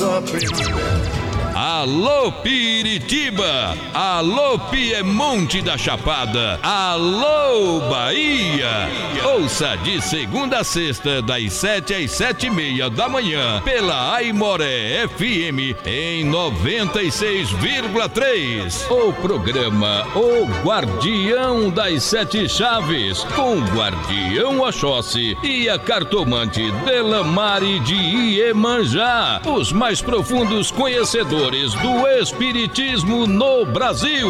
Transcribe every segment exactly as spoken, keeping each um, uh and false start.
da primavera. Alô Piritiba, alô Piemonte da Chapada, alô Bahia. Ouça de segunda a sexta, das sete às sete e meia da manhã, pela Aimoré F M em noventa e seis vírgula três. O programa O Guardião das Sete Chaves, com o Guardião Oxóssi e a cartomante Delamare de Iemanjá, os mais profundos conhecedores do Espiritismo no Brasil.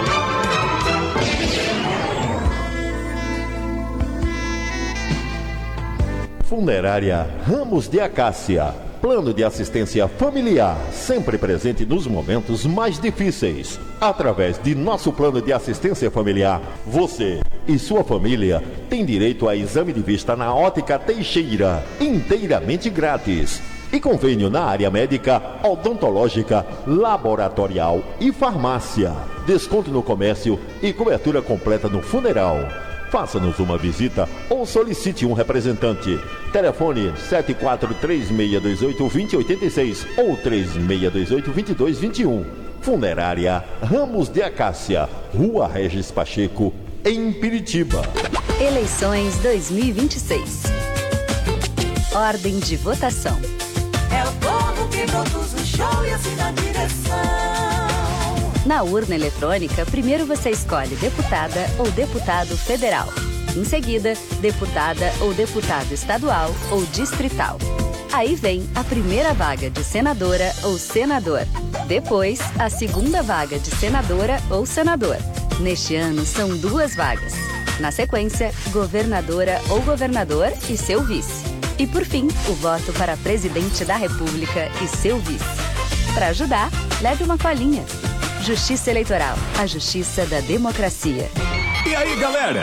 Funerária Ramos de Acácia. Plano de assistência familiar, sempre presente nos momentos mais difíceis. Através de nosso plano de assistência familiar, você e sua família têm direito a exame de vista na Ótica Teixeira, inteiramente grátis. E convênio na área médica, odontológica, laboratorial e farmácia. Desconto no comércio e cobertura completa no funeral. Faça-nos uma visita ou solicite um representante. Telefone sete quatro três seis dois oito dois zero oito seis ou três seis dois oito dois dois dois um. Funerária Ramos de Acácia, Rua Regis Pacheco, em Piritiba. Eleições dois mil e vinte e seis. Ordem de votação. É o povo que produz o show e assina a direção. Na urna eletrônica, primeiro você escolhe deputada ou deputado federal. Em seguida, deputada ou deputado estadual ou distrital. Aí vem a primeira vaga de senadora ou senador. Depois, a segunda vaga de senadora ou senador. Neste ano, são duas vagas. Na sequência, governadora ou governador e seu vice. E por fim, o voto para presidente da República e seu vice. Para ajudar, leve uma colinha. Justiça Eleitoral, a justiça da democracia. E aí, galera?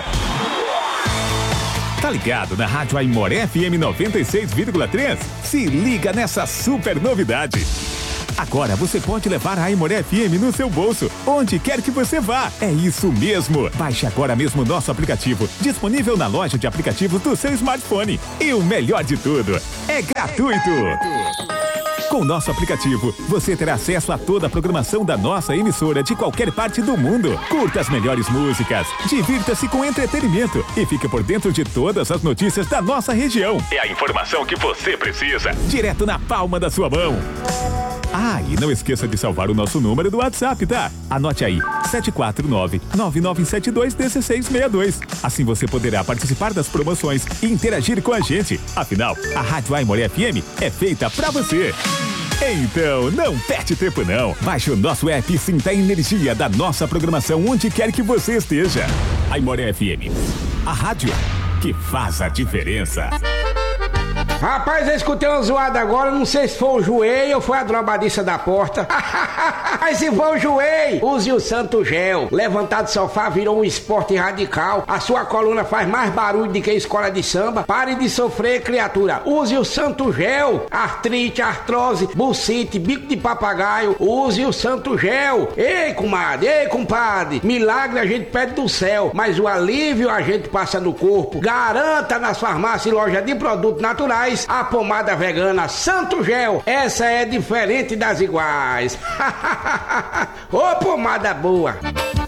Tá ligado na Rádio Aimoré F M noventa e seis vírgula três? Se liga nessa super novidade. Agora você pode levar a Aimoré F M no seu bolso, onde quer que você vá. É isso mesmo. Baixe agora mesmo nosso aplicativo, disponível na loja de aplicativos do seu smartphone. E o melhor de tudo, é gratuito. Com nosso aplicativo, você terá acesso a toda a programação da nossa emissora de qualquer parte do mundo. Curta as melhores músicas, divirta-se com entretenimento e fique por dentro de todas as notícias da nossa região. É a informação que você precisa, direto na palma da sua mão. Ah, e não esqueça de salvar o nosso número do WhatsApp, tá? Anote aí, sete quatro nove, nove nove sete dois, um seis seis dois. Assim você poderá participar das promoções e interagir com a gente. Afinal, a Rádio Aimoré F M é feita pra você. Então, não perde tempo não. Baixe o nosso app e sinta a energia da nossa programação onde quer que você esteja. Aimoré F M, a rádio que faz a diferença. Rapaz, eu escutei uma zoada agora, não sei se foi o joelho ou foi a drobadiça da porta. Mas se for o joelho, use o Santo Gel. Levantar do sofá virou um esporte radical. A sua coluna faz mais barulho do que a escola de samba. Pare de sofrer, criatura. Use o Santo Gel. Artrite, artrose, bucite, bico de papagaio. Use o Santo Gel. Ei, comadre, ei, compadre. Milagre a gente pede do céu, mas o alívio a gente passa no corpo. Garanta nas farmácias e lojas de produtos naturais a pomada vegana Santo Gel. Essa é diferente das iguais. Ô, pomada boa.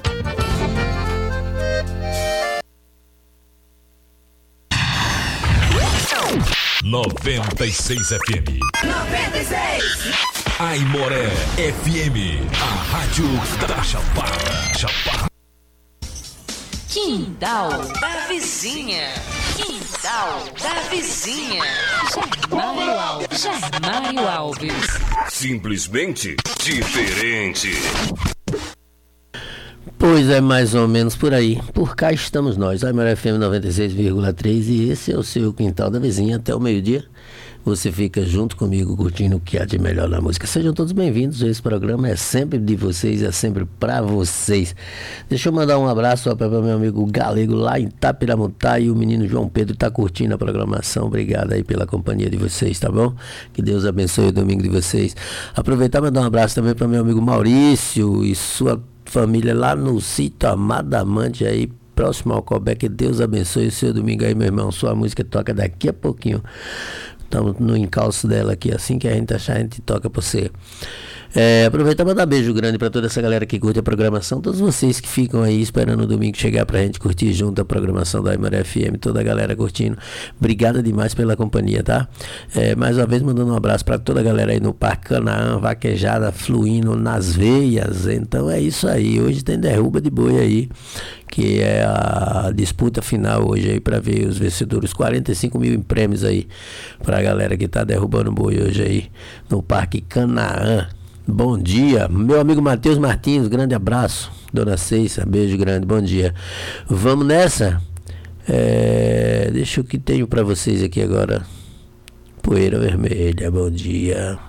noventa e seis F M. noventa e seis. Aimoré F M, a rádio da Chapada. Chapada. Quintal da Vizinha. Quintal da Vizinha. Germário Alves. Germário Alves. Simplesmente diferente. Pois é, mais ou menos por aí. Por cá estamos nós, Aimoré F M noventa e seis vírgula três, e esse é o seu Quintal da Vizinha até o meio-dia. Você fica junto comigo curtindo o que há de melhor na música. Sejam todos bem-vindos. Esse programa é sempre de vocês, é sempre pra vocês. Deixa eu mandar um abraço para meu amigo Galego lá em Tapiramutá, e o menino João Pedro tá curtindo a programação. Obrigado aí pela companhia de vocês, tá bom? Que Deus abençoe o domingo de vocês. Aproveitar e mandar um abraço também para meu amigo Maurício e sua família lá no sítio Amadamante aí, próximo ao Cobé. Que Deus abençoe o seu domingo aí, meu irmão. Sua música toca daqui a pouquinho. Estamos no encalço dela aqui. Assim que a gente achar, a gente toca pra você. É, aproveitar para dar beijo grande para toda essa galera que curte a programação, todos vocês que ficam aí esperando o domingo chegar pra gente curtir junto a programação da Aimoré F M, toda a galera curtindo. Obrigado demais pela companhia, tá? É, mais uma vez mandando um abraço para toda a galera aí no Parque Canaã, vaquejada fluindo nas veias. Então é isso aí. Hoje tem derruba de boi aí, que é a disputa final hoje aí para ver os vencedores. quarenta e cinco mil em prêmios aí pra galera que tá derrubando boi hoje aí no Parque Canaã. Bom dia, meu amigo Matheus Martins, grande abraço. Dona Ceissa, beijo grande, bom dia. Vamos nessa? É, deixa eu que tenho pra vocês aqui agora. Poeira Vermelha, bom dia.